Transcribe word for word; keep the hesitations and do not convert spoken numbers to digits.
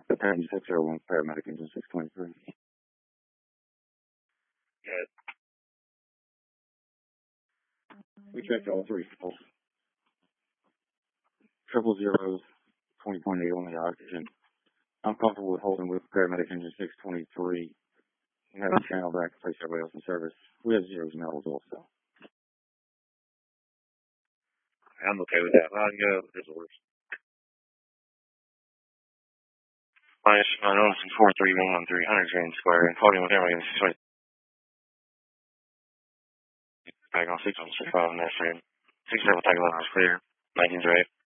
Attendant six oh one, paramedic engine six twenty-three. Good. We checked all three. Triple zeros, twenty point eight on the oxygen. I'm comfortable with holding with paramedic engine six twenty-three and have a channel back to place everybody else in service. We have zeros and medals also. I'm okay with that. I'll go with his orders. Minus one oh six four three one one three hundred Grand Square and holding with everybody six twenty. Back on six one six five on that frame. Six seven take eleven is clear. Nineteen's right.